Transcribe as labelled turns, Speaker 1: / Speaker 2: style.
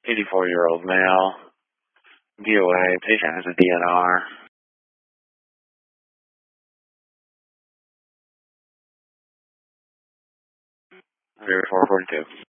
Speaker 1: 84-year-old male, DOA, patient has a DNR. 0442.